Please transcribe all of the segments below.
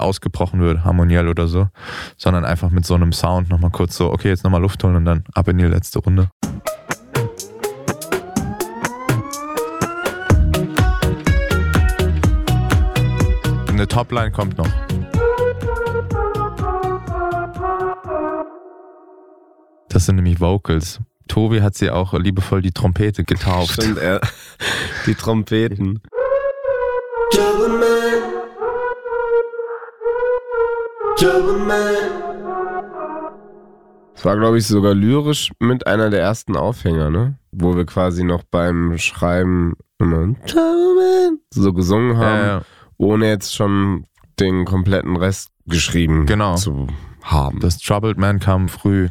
ausgebrochen wird, harmoniell oder so, sondern einfach mit so einem Sound nochmal kurz so, okay, jetzt nochmal Luft holen und dann ab in die letzte Runde. Eine Topline kommt noch. Das sind nämlich Vocals. Tobi hat sie auch liebevoll die Trompete getauft. Stimmt, die Trompeten. Das war, glaube ich, sogar lyrisch mit einer der ersten Aufhänger, ne? Wo wir quasi noch beim Schreiben immer so gesungen haben, ohne jetzt schon den kompletten Rest geschrieben zu haben. Das Troubled Man kam früh.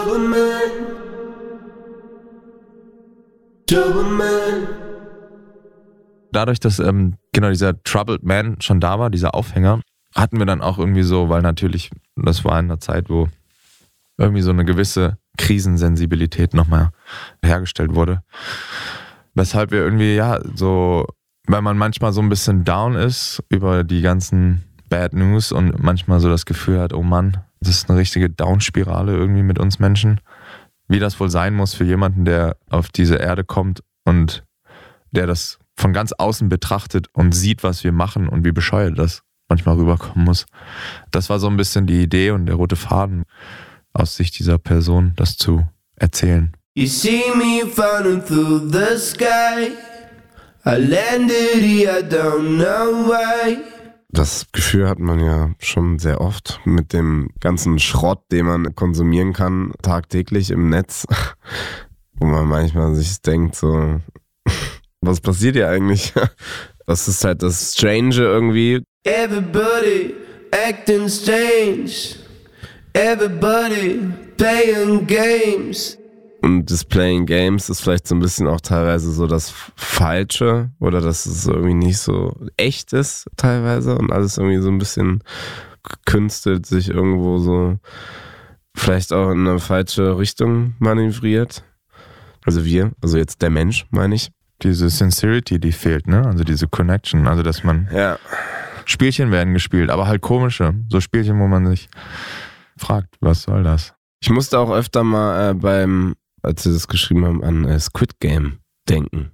Dadurch, dass dieser Troubled Man schon da war, dieser Aufhänger, hatten wir dann auch irgendwie so, weil natürlich, das war in einer Zeit, wo irgendwie so eine gewisse Krisensensibilität nochmal hergestellt wurde. Weshalb wir irgendwie, weil man manchmal so ein bisschen down ist über die ganzen Bad News und manchmal so das Gefühl hat, oh Mann, das ist eine richtige Down-Spirale irgendwie mit uns Menschen. Wie das wohl sein muss für jemanden, der auf diese Erde kommt und der das von ganz außen betrachtet und sieht, was wir machen und wie bescheuert das manchmal rüberkommen muss. Das war so ein bisschen die Idee und der rote Faden aus Sicht dieser Person, das zu erzählen. You see me falling through the sky. I landed here, I don't know why. Das Gefühl hat man ja schon sehr oft mit dem ganzen Schrott, den man konsumieren kann, tagtäglich im Netz, wo man manchmal sich denkt so, was passiert hier eigentlich? Das ist halt das Strange irgendwie. Everybody acting strange. Everybody playing games. Und das Playing Games ist vielleicht so ein bisschen auch teilweise so das Falsche oder dass es irgendwie nicht so echt ist teilweise und alles irgendwie so ein bisschen gekünstelt sich irgendwo so vielleicht auch in eine falsche Richtung manövriert. Also jetzt der Mensch, meine ich. Diese Sincerity, die fehlt, ne? Also diese Connection, also dass man Spielchen werden gespielt, aber halt komische, so Spielchen, wo man sich fragt, was soll das? Ich musste auch öfter mal als sie das geschrieben haben, an Squid Game denken.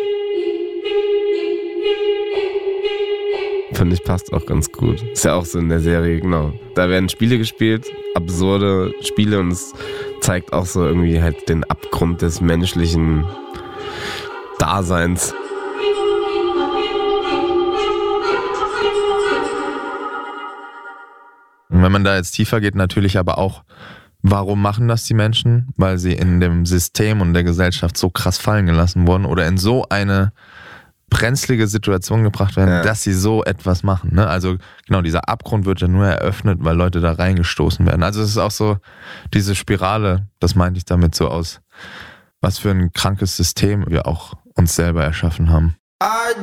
Finde ich, passt auch ganz gut. Ist ja auch so in der Serie, genau. Da werden Spiele gespielt, absurde Spiele und es zeigt auch so irgendwie halt den Abgrund des menschlichen Daseins. Und wenn man da jetzt tiefer geht, natürlich aber auch, warum machen das die Menschen? Weil sie in dem System und der Gesellschaft so krass fallen gelassen wurden oder in so eine brenzlige Situation gebracht werden, dass sie so etwas machen. Ne? Also genau, dieser Abgrund wird ja nur eröffnet, weil Leute da reingestoßen werden. Also es ist auch so diese Spirale, das meinte ich damit so aus, was für ein krankes System wir auch uns selber erschaffen haben.